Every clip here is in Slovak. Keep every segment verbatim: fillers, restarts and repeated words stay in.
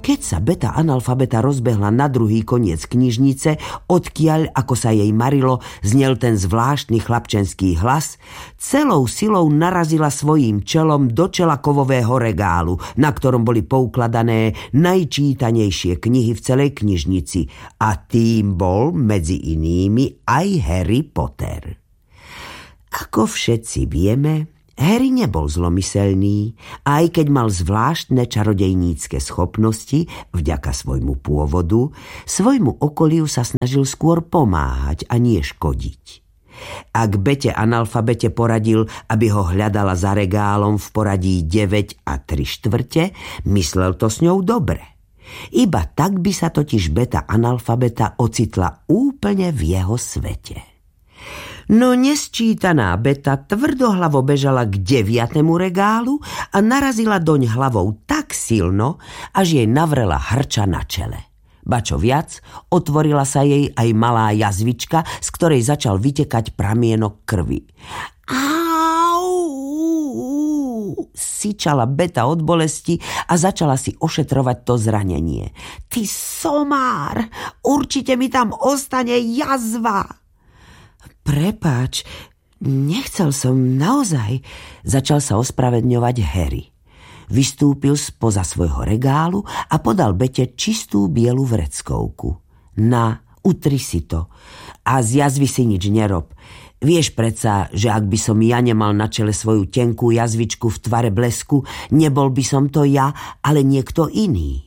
Keď sa Beta analfabeta rozbehla na druhý koniec knižnice, odkiaľ, ako sa jej marilo, znel ten zvláštny chlapčenský hlas, celou silou narazila svojím čelom do čela kovového regálu, na ktorom boli poukladané najčítanejšie knihy v celej knižnici, a tým bol medzi inými aj Harry Potter. Ako všetci vieme, Harry nebol zlomyselný, a aj keď mal zvláštne čarodejnícke schopnosti vďaka svojmu pôvodu, svojmu okoliu sa snažil skôr pomáhať a nie škodiť. Ak Bete analfabete poradil, aby ho hľadala za regálom v poradí deväť a tri štvrte, myslel to s ňou dobre. Iba tak by sa totiž Beta analfabeta ocitla úplne v jeho svete. No nesčítaná Beta tvrdohlavo bežala k deviatemu regálu a narazila doň hlavou tak silno, až jej navrela hrča na čele. Ba čo viac, otvorila sa jej aj malá jazvička, z ktorej začal vytekať pramienok krvi. Au! Syčala Beta od bolesti a začala si ošetrovať to zranenie. Ty somár, určite mi tam ostane jazva. Prepáč, nechcel som naozaj, začal sa ospravedňovať Harry. Vystúpil spoza svojho regálu a podal Bete čistú bielu vreckovku. Na, utri si to a z jazvy si nič nerob. Vieš predsa, že ak by som ja nemal na čele svoju tenkú jazvičku v tvare blesku, nebol by som to ja, ale niekto iný.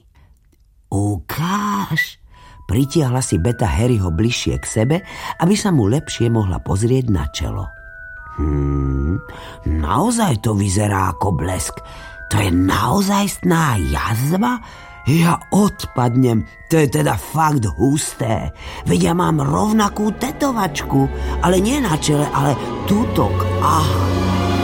Ukáž. Pritiahla si Beta Harryho bližšie k sebe, aby sa mu lepšie mohla pozrieť na čelo. Hmm, naozaj to vyzerá ako blesk. To je naozajstná jazva? Ja odpadnem, to je teda fakt husté. Veď ja mám rovnakú tetovačku, ale nie na čele, ale tutok. Aha.